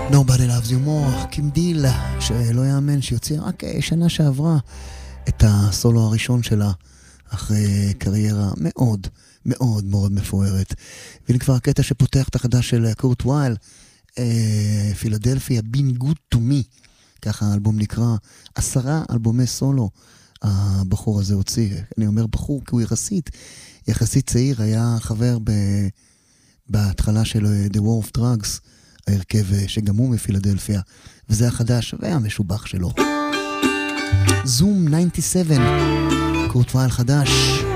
Nobody Loves You More, קים דיל, שלא יאמן שיוציא רק שנה שעברה את הסולו הראשון שלה אחרי קריירה מאוד מאוד מאוד מפוארת. והנה כבר הקטע שפותח את החדש של קורט וייל, פילדלפיה, Been Good To Me, ככה האלבום נקרא. 10 אלבומי סולו הבחור הזה הוציא. אני אומר בחור כי הוא יחסית צעיר, היה חבר בהתחלה של The War of Drugs, ההרכב שגם הוא מפילדלפיה, וזה החדש והמשובח שלו. זום 97, קורט וייל חדש.